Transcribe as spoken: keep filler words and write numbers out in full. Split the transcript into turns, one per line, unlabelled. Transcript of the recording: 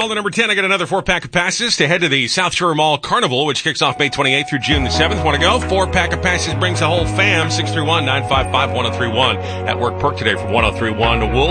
Call to number ten. I got another four pack of passes to head to the South Shore Mall Carnival, which kicks off May twenty-eighth through June the seventh. Want to go? Four pack of passes brings the whole fam. six three one, nine five five, one oh three one. At work perk today from one oh three one. Wolf.